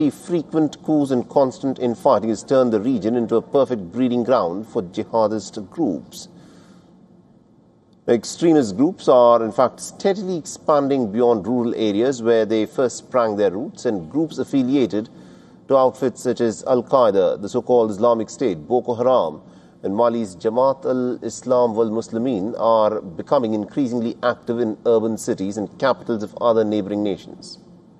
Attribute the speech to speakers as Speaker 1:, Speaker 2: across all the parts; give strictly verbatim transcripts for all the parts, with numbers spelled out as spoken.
Speaker 1: Frequent coups and constant infighting has turned the region into a perfect breeding ground for jihadist groups. Extremist groups are, in fact, steadily expanding beyond rural areas where they first sprang their roots, and groups affiliated to outfits such as Al-Qaeda, the so-called Islamic State, Boko Haram, and Mali's Jamaat al-Islam wal-Muslimin are becoming increasingly active in urban cities and capitals of other neighboring nations.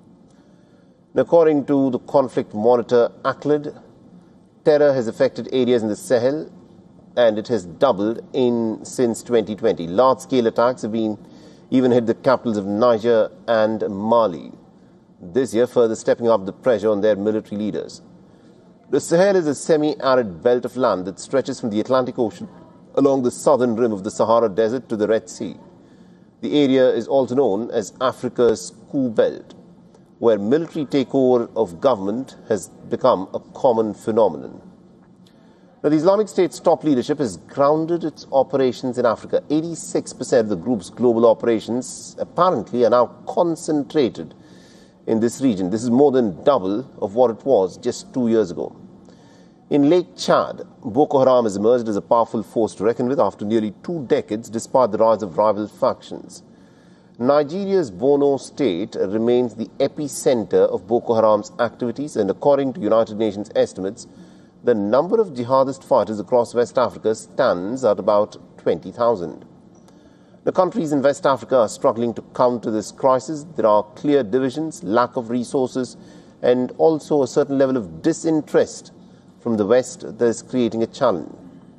Speaker 1: According to the conflict monitor A C L I D, terror has affected areas in the Sahel, and it has doubled in since twenty twenty. Large-scale attacks have been even hit the capitals of Niger and Mali. This year, further stepping up the pressure on their military leaders. The Sahel is a semi-arid belt of land that stretches from the Atlantic Ocean along the southern rim of the Sahara Desert to the Red Sea. The area is also known as Africa's coup belt, where military takeover of government has become a common phenomenon. Now, the Islamic State's top leadership has grounded its operations in Africa. eighty-six percent of the group's global operations apparently are now concentrated in this region. This is more than double of what it was just two years ago. In Lake Chad, Boko Haram has emerged as a powerful force to reckon with after nearly two decades, despite the rise of rival factions. Nigeria's Borno state remains the epicenter of Boko Haram's activities, and according to United Nations estimates, the number of jihadist fighters across West Africa stands at about twenty thousand. The countries in West Africa are struggling to counter this crisis. There are clear divisions, lack of resources, and also a certain level of disinterest from the West that is creating a challenge.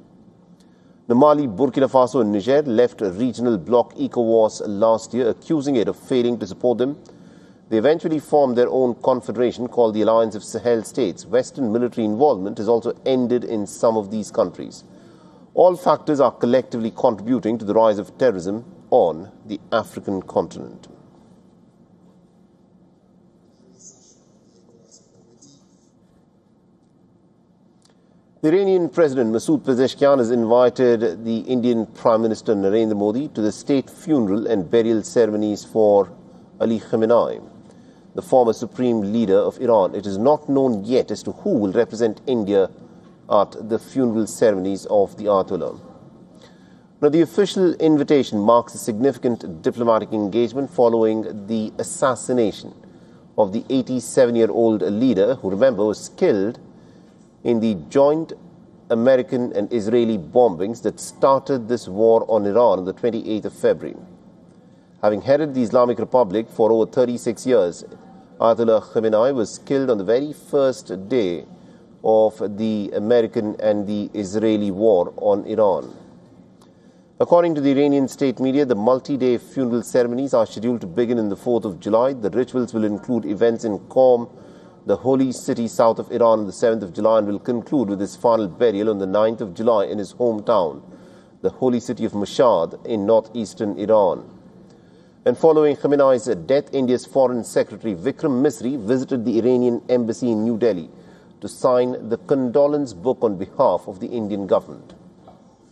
Speaker 1: The Mali, Burkina Faso and Niger left a regional bloc ECOWAS last year, accusing it of failing to support them. They eventually formed their own confederation called the Alliance of Sahel States. Western military involvement has also ended in some of these countries. All factors are collectively contributing to the rise of terrorism on the African continent. The Iranian President Masoud Pezeshkian has invited the Indian Prime Minister Narendra Modi to the state funeral and burial ceremonies for Ali Khamenei, the former supreme leader of Iran. It is not known yet as to who will represent India at the funeral ceremonies of the Ayatollah. Now, the official invitation marks a significant diplomatic engagement following the assassination of the eighty-seven-year-old leader, who, remember, was killed in the joint American and Israeli bombings that started this war on Iran on the twenty-eighth of February. Having headed the Islamic Republic for over thirty-six years, Ayatollah Khamenei was killed on the very first day of the American and the Israeli war on Iran. According to the Iranian state media, the multi-day funeral ceremonies are scheduled to begin on the fourth of July. The rituals will include events in Qom, the holy city south of Iran, on the seventh of July, and will conclude with his final burial on the ninth of July in his hometown, the holy city of Mashhad in northeastern Iran. And following Khamenei's death, India's Foreign Secretary Vikram Misri visited the Iranian embassy in New Delhi to sign the condolence book on behalf of the Indian government.